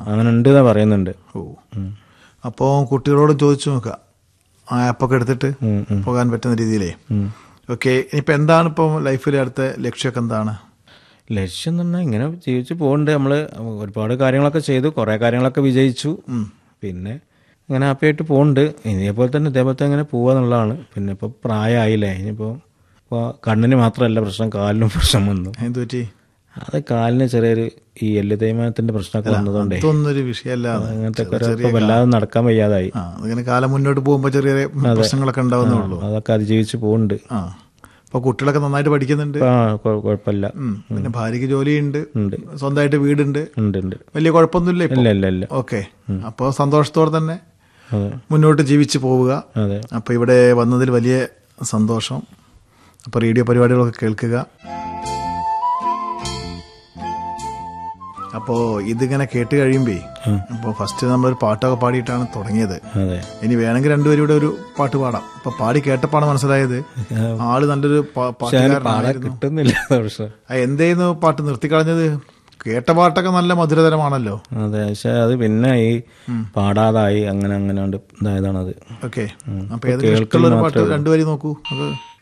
അങ്ങനെ ഉണ്ട് എന്നാ പറയുന്നുണ്ട്. ഓ, അപ്പോൾ കുട്ടികളോട് ചോദിച്ചു നോക്കുക, ആ ആപ്പൊക്കെ എടുത്തിട്ട് പോകാൻ പറ്റുന്ന രീതിയിലേ. ഓക്കെ, ഇനിയിപ്പോൾ എന്താണ് ഇപ്പം ലൈഫിലെ അടുത്ത ലക്ഷ്യമൊക്കെ എന്താണ്? ലക്ഷ്യം എന്ന് പറഞ്ഞാൽ ഇങ്ങനെ ജീവിച്ച് പോകുന്നുണ്ട്. നമ്മൾ ഒരുപാട് കാര്യങ്ങളൊക്കെ ചെയ്തു, കുറേ കാര്യങ്ങളൊക്കെ വിജയിച്ചു. പിന്നെ ഇങ്ങനെ ഹാപ്പിയായിട്ട് പോകുന്നുണ്ട്. ഇതേപോലെ തന്നെ ഇങ്ങനെ പോവാന്നുള്ളതാണ്. പിന്നെ ഇപ്പോൾ പ്രായമായില്ലേ, ഇനിയിപ്പോൾ കണ്ണിന് മാത്രമല്ല പ്രശ്നം, കാലിനും പ്രശ്നം വന്നു. എന്ത് പറ്റി? അത് കാലിന് ചെറിയൊരു ഈ എല്ല് തേയ്മാനത്തിന്റെ പ്രശ്നമൊക്കെ വന്നതുകൊണ്ടേ അതൊന്നൊരു വിഷയമല്ല, അങ്ങനത്തെ വല്ലാതെ നടക്കാൻ വയ്യാതായി. അങ്ങനെ കാലം മുന്നോട്ട് പോകുമ്പോൾ ചെറിയ പ്രശ്നങ്ങളൊക്കെ ഉണ്ടാവുന്നുള്ളൂ. അതൊക്കെ അതിജീവിച്ച് പോകുന്നുണ്ട്. അപ്പൊ കുട്ടികളൊക്കെ നന്നായിട്ട് പഠിക്കുന്നുണ്ട്. കുഴപ്പമില്ല. പിന്നെ ഭാര്യക്ക് ജോലിയുണ്ട്, സ്വന്തമായിട്ട് വീടുണ്ട്, വലിയ കുഴപ്പമൊന്നുമില്ല. ഇല്ല. ഓക്കെ, അപ്പോൾ സന്തോഷത്തോടെ തന്നെ മുന്നോട്ട് ജീവിച്ചു പോവുക. അപ്പൊ ഇവിടെ വന്നതിൽ വലിയ സന്തോഷം. അപ്പൊ റേഡിയോ പരിപാടികളൊക്കെ കേൾക്കുക. അപ്പോൾ ഇതിങ്ങനെ കേട്ട് കഴിയുമ്പേ, അപ്പോൾ ഫസ്റ്റ് നമ്മളൊരു പാട്ടൊക്കെ പാടിയിട്ടാണ് തുടങ്ങിയത്. ഇനി വേണമെങ്കിൽ രണ്ടുപേരും ഇവിടെ ഒരു പാട്ട് പാടാം. അപ്പൊ പാടി കേട്ടപ്പാണ് മനസ്സിലായത് ആള് നല്ലൊരു കിട്ടുന്നില്ല. എന്തേന്ന് പാട്ട് നിർത്തിക്കളഞ്ഞത്? കേട്ട പാട്ടൊക്കെ നല്ല മധുരതരമാണല്ലോ. അതെ, പക്ഷെ അത് പിന്നെ ഈ പാടാതായി അങ്ങനെ ഇതായതാണത്. ഓക്കെ, അപ്പൊ ഏതൊരു പാട്ട് രണ്ടുപേരും നോക്കൂ. അത്